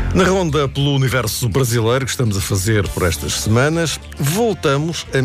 Na ronda pelo universo brasileiro que estamos a fazer por estas semanas, voltamos a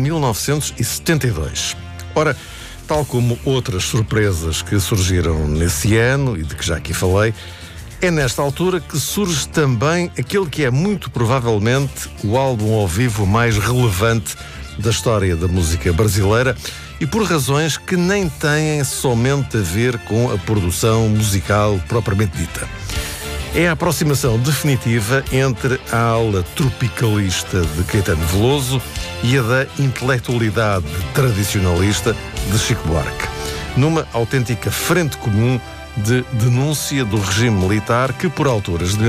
1972. Ora, tal como outras surpresas que surgiram nesse ano e de que já aqui falei, é nesta altura que surge também aquele que é muito provavelmente o álbum ao vivo mais relevante da história da música brasileira e por razões que nem têm somente a ver com a produção musical propriamente dita. É a aproximação definitiva entre a ala tropicalista de Caetano Veloso e a da intelectualidade tradicionalista de Chico Buarque, numa autêntica frente comum de denúncia do regime militar que, por alturas de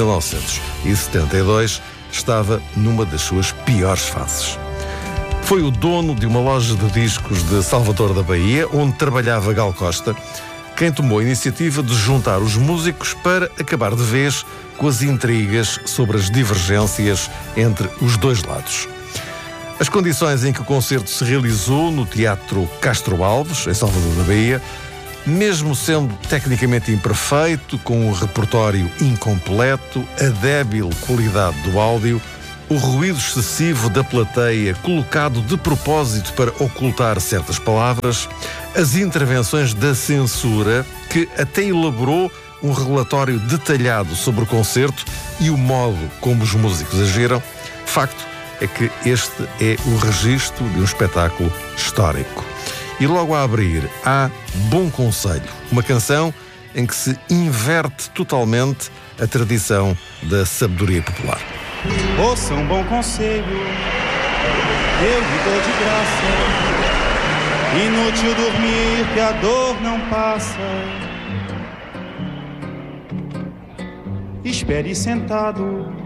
1972, estava numa das suas piores fases. Foi o dono de uma loja de discos de Salvador da Bahia, onde trabalhava Gal Costa, quem tomou a iniciativa de juntar os músicos para acabar de vez com as intrigas sobre as divergências entre os dois lados. As condições em que o concerto se realizou no Teatro Castro Alves, em Salvador da Bahia, mesmo sendo tecnicamente imperfeito, com um repertório incompleto, a débil qualidade do áudio, o ruído excessivo da plateia colocado de propósito para ocultar certas palavras, as intervenções da censura, que até elaborou um relatório detalhado sobre o concerto e o modo como os músicos agiram, facto é que este é o registro de um espetáculo histórico. E logo a abrir há Bom Conselho, uma canção em que se inverte totalmente a tradição da sabedoria popular. Ouça um bom conselho, eu lhe dou de graça. Inútil dormir, que a dor não passa. Espere sentado,